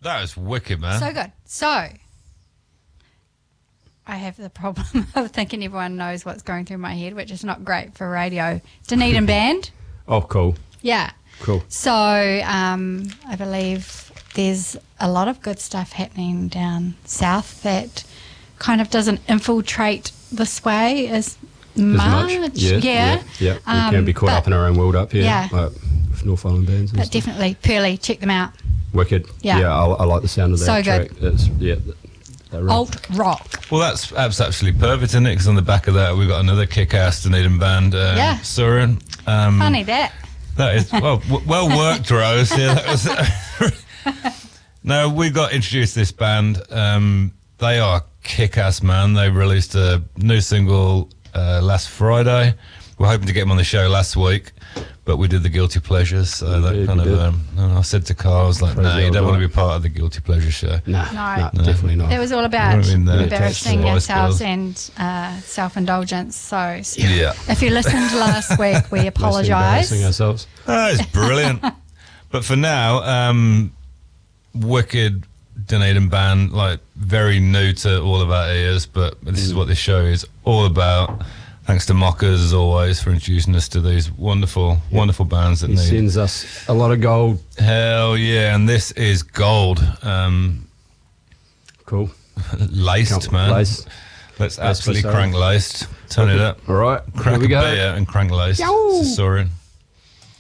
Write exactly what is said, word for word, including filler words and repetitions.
That was wicked, man. So good. So, I have the problem of thinking everyone knows what's going through my head, which is not great for radio. Dunedin Band. Oh, cool. Yeah. Cool. So, um, I believe there's a lot of good stuff happening down south that kind of doesn't infiltrate this way as much. As much. Yeah. Yeah. Yeah. yeah. Um, we can be caught but- up in our own world up here. Yeah. Like with North Island bands and But stuff. definitely, Pearly, check them out. Wicked. Yeah. Yeah, I, I like the sound of that So track. good. It's, yeah. That, that rap. Alt rock. Well, that's, that's absolutely perfect, isn't it? Because on the back of that, we've got another kick-ass Dunedin band, uh, Yeah. Surin. Um, Funny that. That is, well, w- well worked, Rose. Yeah, that was. No, we got introduced to this band. Um, they are kick-ass, man. They released a new single uh, last Friday. We're hoping to get them on the show last week, but we did the Guilty Pleasures. So You that did, kind you of, did. um, and I said to Carl, I was like, Praise no, the you don't Lord. want to be part of the Guilty Pleasure show. Nah, No. nah, No. definitely not. It was all about I mean, the embarrassing voice ourselves skills. and uh, self-indulgence. So, Yeah. if you listened last week, we Mostly apologise. embarrassing ourselves. Oh, it's brilliant. But for now, um, wicked Dunedin band, like very new to all of our ears, but this is what this show is all about. Thanks to Mockers, as always, for introducing us to these wonderful, wonderful bands that He need. sends us a lot of gold. Hell yeah, and this is gold. Um, Cool. laced, Can't man. replace. Let's Laced absolutely for crank laced. Turn it up. All right. Crack here we a go. beer and crank laced. Yow. Sorry.